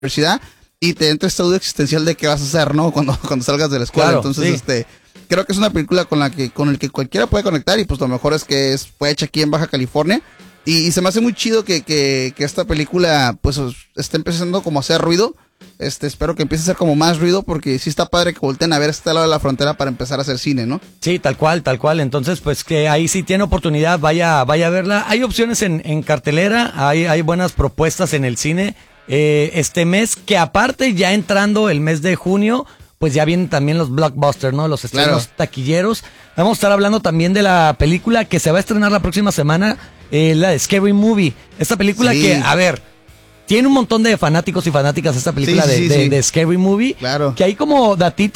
universidad y te entra esta duda existencial de qué vas a hacer, ¿no? Cuando salgas de la escuela. Claro, Entonces, sí. creo que es una película con el que cualquiera puede conectar y pues lo mejor es que fue hecha aquí en Baja California y se me hace muy chido que esta película pues esté empezando como a hacer ruido. Espero que empiece a hacer como más ruido porque sí está padre que volteen a ver este lado de la frontera para empezar a hacer cine, ¿no? Sí, tal cual. Entonces, pues que ahí sí tiene oportunidad, vaya a verla. Hay opciones en cartelera, hay buenas propuestas en el cine este mes, que aparte ya entrando el mes de junio, pues ya vienen también los blockbusters, ¿no? Los estrenos taquilleros. Vamos a estar hablando también de la película que se va a estrenar la próxima semana, la de Scary Movie. Esta película que, a ver, tiene un montón de fanáticos y fanáticas esta película de Scary Movie. Claro. Que hay como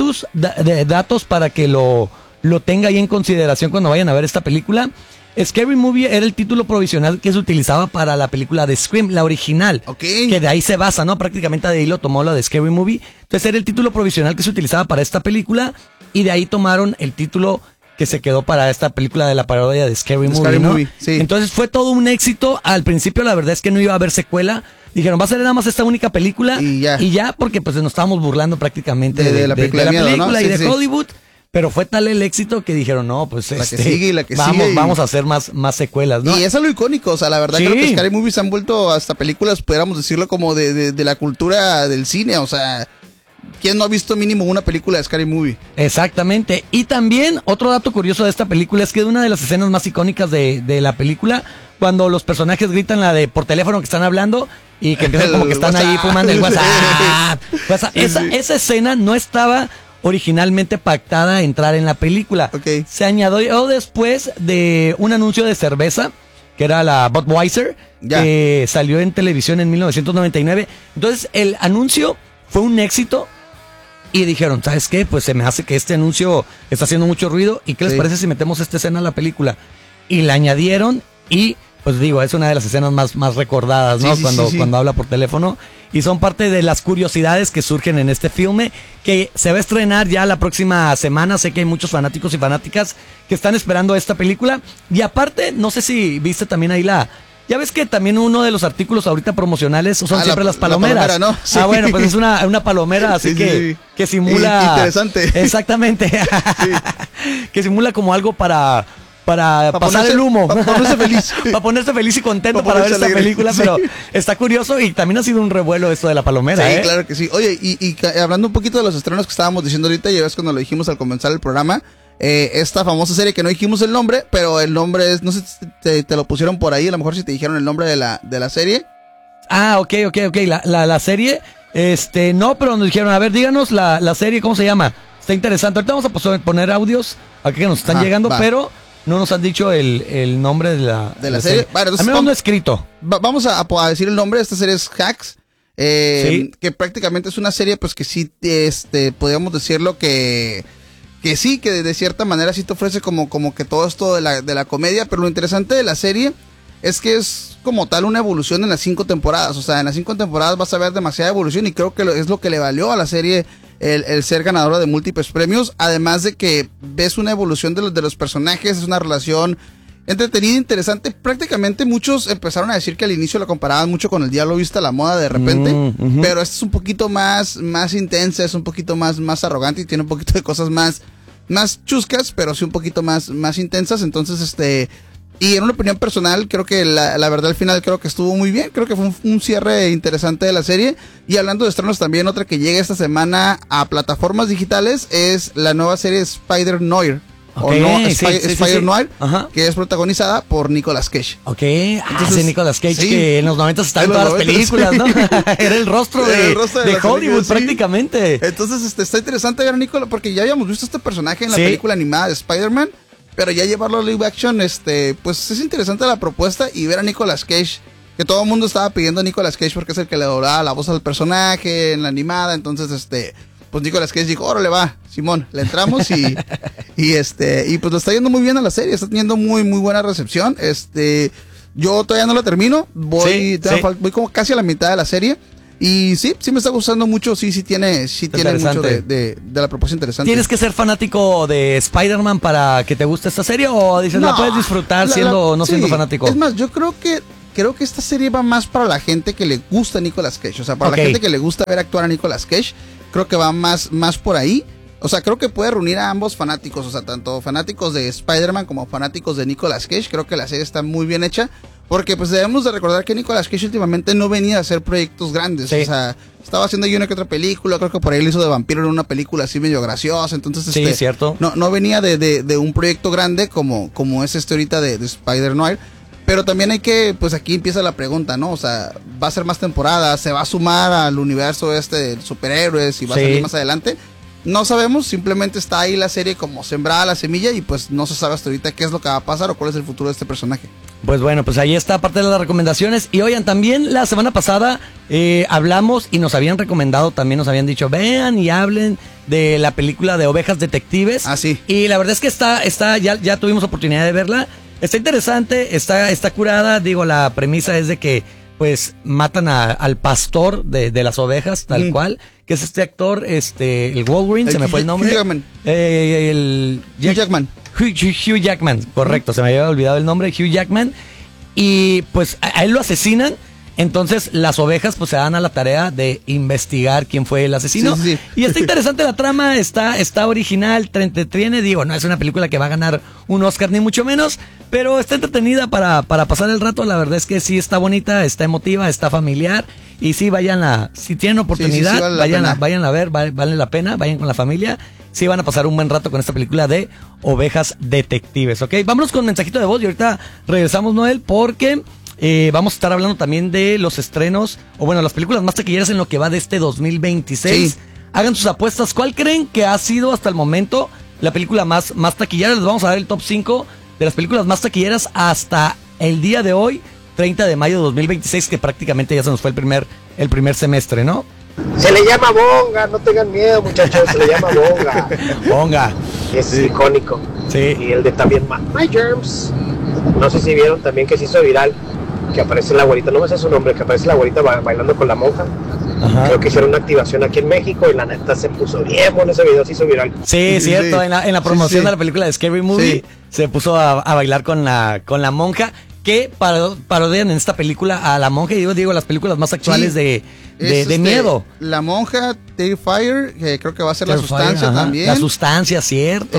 datos para que lo tenga ahí en consideración cuando vayan a ver esta película. Scary Movie era el título provisional que se utilizaba para la película de Scream, la original. Que de ahí se basa, ¿no? Prácticamente de ahí lo tomó la de Scary Movie. Entonces era el título provisional que se utilizaba para esta película y de ahí tomaron el título que se quedó para esta película de la parodia de Scary Movie, ¿no? Sí. Entonces fue todo un éxito. Al principio la verdad es que no iba a haber secuela. Dijeron, va a ser nada más esta única película y ya porque pues nos estábamos burlando prácticamente de la película, ¿no? Y de Hollywood. Pero fue tal el éxito que dijeron, no, pues la que sigue y la que vamos a hacer más secuelas, ¿no? Y es algo icónico, o sea, la verdad creo que Scary Movies han vuelto hasta películas, pudiéramos decirlo como de la cultura del cine, o sea, ¿quién no ha visto mínimo una película de Scary Movie? Exactamente, y también otro dato curioso de esta película es que una de las escenas más icónicas de la película, cuando los personajes gritan la de por teléfono que están hablando y que empiezan como que están ahí fumando el WhatsApp. Esa escena no estaba originalmente pactada entrar en la película. Se añadió después de un anuncio de cerveza, que era la Budweiser, que salió en televisión en 1999. Entonces el anuncio fue un éxito y dijeron, ¿sabes qué? Pues se me hace que este anuncio está haciendo mucho ruido y ¿qué les parece si metemos esta escena a la película? Y la añadieron y pues digo, es una de las escenas más recordadas, ¿no? Cuando habla por teléfono. Y son parte de las curiosidades que surgen en este filme, que se va a estrenar ya la próxima semana. Sé que hay muchos fanáticos y fanáticas que están esperando esta película. Y aparte, no sé si viste también ahí ya ves que también uno de los artículos ahorita promocionales son siempre las palomeras. La palomera, ¿no? Sí. Bueno, pues es una palomera, así que simula... Interesante. Exactamente. Que simula como algo para pasar el humo. Para ponerse feliz. Para ponerse feliz y contento para ver esta película, pero está curioso y también ha sido un revuelo esto de la palomera. Sí, claro que sí. Oye, y hablando un poquito de los estrenos que estábamos diciendo ahorita, ya ves cuando lo dijimos al comenzar el programa, esta famosa serie que no dijimos el nombre, pero el nombre es, no sé si te lo pusieron por ahí, a lo mejor si te dijeron el nombre de la serie. Ah, ok, la serie, no, pero nos dijeron, a ver, díganos la serie, ¿cómo se llama? Está interesante. Ahorita vamos a poner audios aquí que nos están llegando, pero no nos han dicho el nombre de la serie. Vale, entonces, al menos no escrito. Vamos a decir el nombre. Esta serie es Hacks. Que prácticamente es una serie, pues que sí, podríamos decirlo que sí, que de cierta manera sí te ofrece como que todo esto de la comedia. Pero lo interesante de la serie es que es como tal una evolución en las 5 temporadas. O sea, en las 5 temporadas vas a ver demasiada evolución y creo que es lo que le valió a la serie el ser ganadora de múltiples premios, además de que ves una evolución de los personajes, es una relación entretenida, interesante. Prácticamente muchos empezaron a decir que al inicio la comparaban mucho con El Diablo Viste a la Moda de repente, pero esta es un poquito más intensa, es un poquito más arrogante y tiene un poquito de cosas más chuscas, pero sí un poquito más intensas. Entonces, y en una opinión personal, creo que la verdad al final creo que estuvo muy bien. Creo que fue un cierre interesante de la serie. Y hablando de estrenos también, otra que llega esta semana a plataformas digitales es la nueva serie Spider-Noir. Spider-Noir, que es protagonizada por Nicolas Cage. Entonces, Nicolas Cage, que en los 90 estaba en todas las películas, ¿no? Era el rostro de Hollywood, prácticamente. Entonces, está interesante ver a Nicolas, porque ya habíamos visto este personaje en la película animada de Spider-Man. Pero ya llevarlo a live action, pues es interesante la propuesta y ver a Nicolas Cage, que todo el mundo estaba pidiendo a Nicolas Cage porque es el que le doblaba la voz al personaje en la animada. Entonces, pues Nicolas Cage dijo, órale va, Simón, le entramos y pues lo está yendo muy bien a la serie, está teniendo muy buena recepción. Yo todavía no la termino, voy como casi a la mitad de la serie. Y sí me está gustando mucho, sí tiene mucho de la propuesta interesante. ¿Tienes que ser fanático de Spider-Man para que te guste esta serie o dices, la puedes disfrutar siendo fanático? Es más, yo creo que creo que esta serie va más para la gente que le gusta a Nicolas Cage. O sea, para la gente que le gusta ver actuar a Nicolas Cage, creo que va más por ahí. O sea, creo que puede reunir a ambos fanáticos. O sea, tanto fanáticos de Spider-Man como fanáticos de Nicolas Cage. Creo que la serie está muy bien hecha. Porque pues debemos de recordar que Nicolas Cage últimamente no venía a hacer proyectos grandes. Sí. O sea, estaba haciendo ahí una que otra película. Creo que por ahí lo hizo de vampiro en una película así medio graciosa. Entonces, sí, cierto. No venía de un proyecto grande como es ahorita de Spider-Noir. Pero también hay que, pues aquí empieza la pregunta, ¿no? O sea, ¿va a ser más temporadas? ¿Se va a sumar al universo de superhéroes y va a salir más adelante? No sabemos, simplemente está ahí la serie como sembrada la semilla y pues no se sabe hasta ahorita qué es lo que va a pasar o cuál es el futuro de este personaje. Pues bueno, pues ahí está parte de las recomendaciones. Y oigan, también la semana pasada hablamos y nos habían recomendado, también nos habían dicho, vean y hablen de la película de Ovejas Detectives. Ah, sí. Y la verdad es que ya tuvimos oportunidad de verla. Está interesante, está curada. Digo, la premisa es de que pues matan al pastor de las ovejas, tal cual, que es este actor, el Wolverine, se me fue el nombre. Hugh Jackman. Hugh Jackman. Hugh Jackman, correcto, se me había olvidado el nombre, Hugh Jackman. Y pues a él lo asesinan. Entonces las ovejas pues se dan a la tarea de investigar quién fue el asesino. Sí. Y está interesante la trama, está original, te entretiene. Digo, no es una película que va a ganar un Oscar ni mucho menos, pero está entretenida para pasar el rato. La verdad es que sí está bonita, está emotiva, está familiar. Y sí, si tienen oportunidad, vayan a ver, vale la pena, vayan con la familia. Sí van a pasar un buen rato con esta película de Ovejas Detectives, ¿ok? Vámonos con mensajito de voz y ahorita regresamos, Noel, porque vamos a estar hablando también de los estrenos, o bueno, las películas más taquilleras en lo que va de este 2026. Sí. Hagan sus apuestas. ¿Cuál creen que ha sido hasta el momento la película más taquillera? Les vamos a dar el top 5 de las películas más taquilleras hasta el día de hoy, 30 de mayo de 2026, que prácticamente ya se nos fue el primer semestre, ¿no? Se le llama Bonga, no tengan miedo, muchachos, se le llama Bonga. Bonga. Es icónico. Sí. Y el de también My Germs. No sé si vieron también que se hizo viral, que aparece la abuelita, no me sé su nombre, que aparece la abuelita bailando con la monja. Ajá. Creo que hicieron una activación aquí en México y la neta se puso bien bueno ese video, se hizo viral. Sí, cierto, sí. En la promoción de la película de Scary Movie se puso a bailar con la monja, que parodian en esta película a la monja, y digo las películas más actuales de miedo. La monja, Terrifier, que creo que va a ser Terrifier, La Sustancia también. La Sustancia, cierto.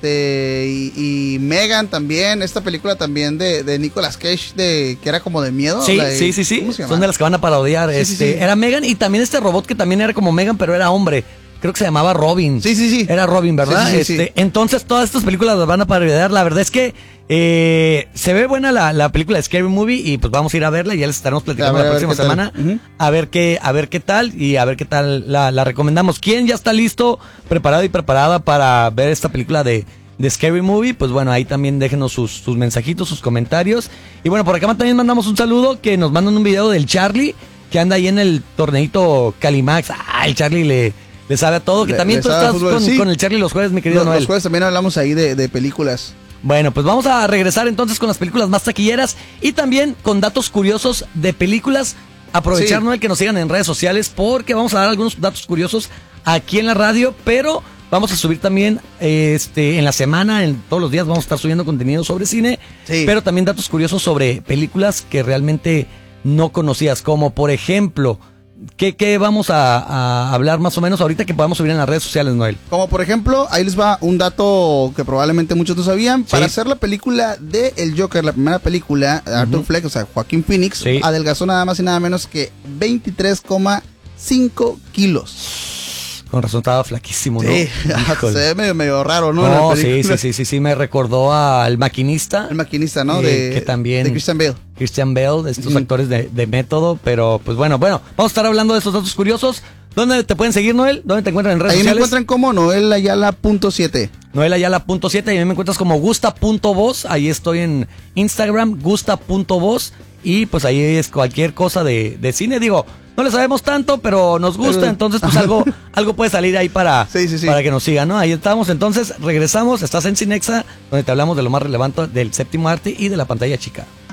Y Megan también, esta película también de Nicolas Cage, que era como de miedo. Sí. Son de las que van a parodiar. Era Megan, y también este robot que también era como Megan, pero era hombre. Creo que se llamaba Robin. Sí. Era Robin, ¿verdad? Sí. Entonces todas estas películas las van a parodiar. La verdad es que se ve buena la película de Scary Movie, y pues vamos a ir a verla y ya les estaremos platicando la próxima semana. A ver qué tal y a ver qué tal la recomendamos. ¿Quién ya está listo, preparado y preparada para ver esta película de Scary Movie? Pues bueno, ahí también déjenos sus mensajitos, sus comentarios. Y bueno, por acá también mandamos un saludo, que nos mandan un video del Charlie, que anda ahí en el torneito Calimax. El Charlie le sabe a todo, que también tú estás con el Charlie los jueves, mi querido Noel. Los jueves también hablamos ahí de películas. Bueno, pues vamos a regresar entonces con las películas más taquilleras y también con datos curiosos de películas. Aprovechar, Noel, que nos sigan en redes sociales, porque vamos a dar algunos datos curiosos aquí en la radio, pero vamos a subir también en la semana, en todos los días vamos a estar subiendo contenido sobre cine, pero también datos curiosos sobre películas que realmente no conocías, como por ejemplo, ¿qué vamos a hablar más o menos ahorita que podamos subir en las redes sociales, Noel? Como por ejemplo, ahí les va un dato que probablemente muchos no sabían. Para hacer la película de El Joker, la primera película, Arthur Fleck, o sea, Joaquín Phoenix, adelgazó nada más y nada menos que 23,5 kilos. Con razón estaba flaquísimo, ¿no? Sí, se ve medio raro, ¿no? No, sí, me recordó al Maquinista. El Maquinista, ¿no? Que también, de Christian Bale. Christian Bale, estos actores de método, pero pues bueno, vamos a estar hablando de estos datos curiosos. ¿Dónde te pueden seguir, Noel? ¿Dónde te encuentran en redes sociales? Ahí me encuentran como noelayala.7. Noelayala.7, y a mí me encuentras como gusta.voz, ahí estoy en Instagram, gusta.voz, y pues ahí es cualquier cosa de cine, digo, no le sabemos tanto, pero nos gusta, entonces pues algo puede salir ahí para que nos sigan, ¿no? Ahí estamos, entonces regresamos, estás en Cinexa, donde te hablamos de lo más relevante del séptimo arte y de la pantalla chica.